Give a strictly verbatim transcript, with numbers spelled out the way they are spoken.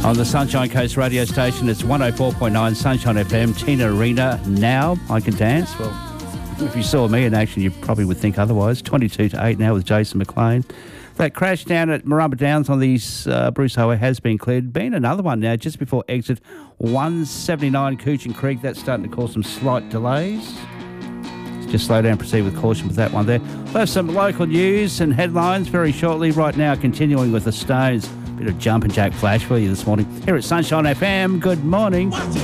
On the Sunshine Coast radio station, it's one oh four point nine Sunshine F M. Tina Arena. Now I can dance. Well, if you saw me in action, you probably would think otherwise. twenty-two to eight now with Jason McLean. That crash down at Marumba Downs on the uh, Bruce Howard has been cleared. Been another one now just before exit one seventy-nine Cooching Creek. That's starting to cause some slight delays. Just slow down, proceed with caution with that one there. We'll have some local news and headlines very shortly. Right now, continuing with the Stones. Bit of jump and jack flash for you this morning. Here at Sunshine F M, good morning.